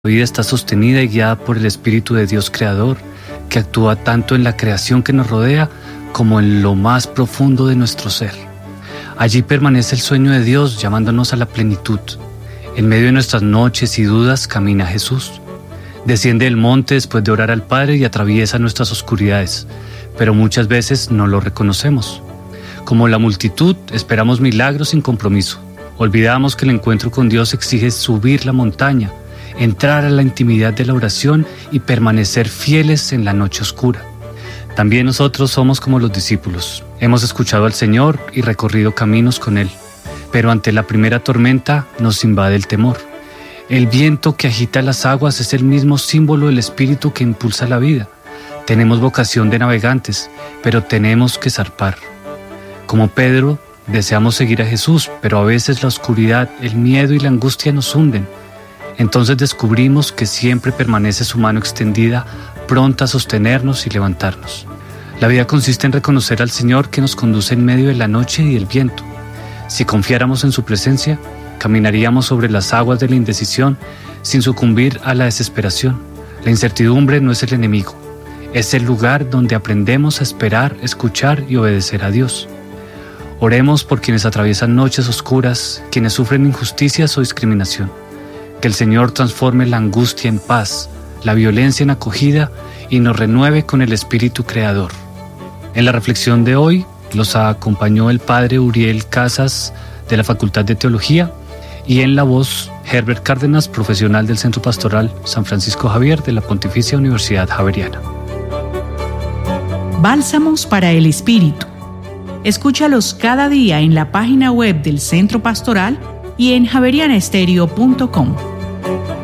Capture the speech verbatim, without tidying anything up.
La vida está sostenida y guiada por el Espíritu de Dios Creador, que actúa tanto en la creación que nos rodea como en lo más profundo de nuestro ser. Allí permanece el sueño de Dios llamándonos a la plenitud. En medio de nuestras noches y dudas camina Jesús. Desciende del monte después de orar al Padre y atraviesa nuestras oscuridades, pero muchas veces no lo reconocemos. Como la multitud, esperamos milagros sin compromiso. Olvidamos que el encuentro con Dios exige subir la montaña, entrar a la intimidad de la oración y permanecer fieles en la noche oscura. También nosotros somos como los discípulos. Hemos escuchado al Señor y recorrido caminos con Él, pero ante la primera tormenta nos invade el temor. El viento que agita las aguas es el mismo símbolo del Espíritu que impulsa la vida. Tenemos vocación de navegantes, pero tenemos que zarpar. Como Pedro, deseamos seguir a Jesús, pero a veces la oscuridad, el miedo y la angustia nos hunden. Entonces descubrimos que siempre permanece su mano extendida, pronta a sostenernos y levantarnos. La vida consiste en reconocer al Señor que nos conduce en medio de la noche y el viento. Si confiáramos en su presencia, caminaríamos sobre las aguas de la indecisión sin sucumbir a la desesperación. La incertidumbre no es el enemigo, es el lugar donde aprendemos a esperar, escuchar y obedecer a Dios. Oremos por quienes atraviesan noches oscuras, quienes sufren injusticias o discriminación. Que el Señor transforme la angustia en paz, la violencia en acogida y nos renueve con el Espíritu Creador. En la reflexión de hoy los acompañó el Padre Uriel Casas de la Facultad de Teología y en la voz Herbert Cárdenas, profesional del Centro Pastoral San Francisco Javier de la Pontificia Universidad Javeriana. Bálsamos para el Espíritu. Escúchalos cada día en la página web del Centro Pastoral y en javeriana estéreo punto com.